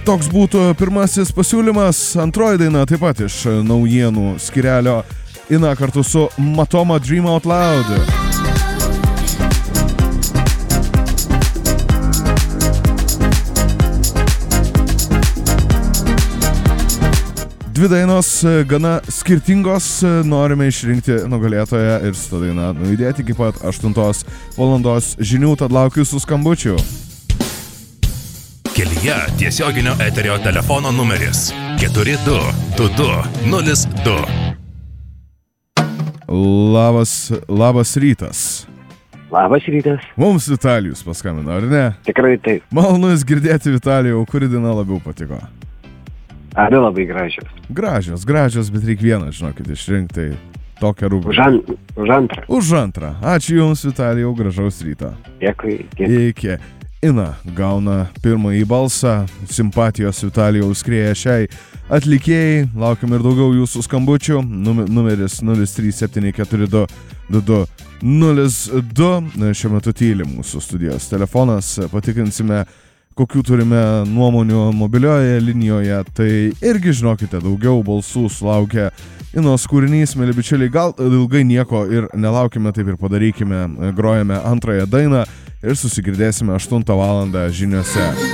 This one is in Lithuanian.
toks būtų pirmasis pasiūlymas. Antroji daina taip pat iš naujienų skyrelio. Ina kartu su Matoma Dream Out Loud. Dvi dainos gana skirtingos, norime išrinkti nugalėtoją ir su ta daina nuėdėti iki pat 8 valandos žinių, tad laukiu jūsų skambučių. Kelyje tiesioginio eterio telefono numeris 422202. Labas rytas. Labas rytas. Mums Vitalijus paskambino, ar ne? Tikrai taip. Malonu girdėti, Vitalijau, kuri daina labiau patiko? Abi labai gražios. Gražios, bet reikia vieną, žinokit, išrinkti tokią rubriką. Už antrą. Už antrą. Ačiū Jums, Vitalijau, gražaus ryto. Dėkui. Iki. Ina gauna pirmąjį balsą. Simpatijos Vitalijaus skrieja šiai atlikėjai. Laukiam ir daugiau jūsų skambučių. Numeris 037422202. Šiuo metu tyli mūsų studijos telefonas. Patikrinsime, kokių turime nuomonių mobilioje linijoje, tai irgi žinokite, daugiau balsų sulaukia Inos kūrinys, mėly bičiuliai, gal ilgai nieko ir nelaukime, taip ir padarykime, grojame antrąją dainą ir susigirdėsime 8 valandą žiniose.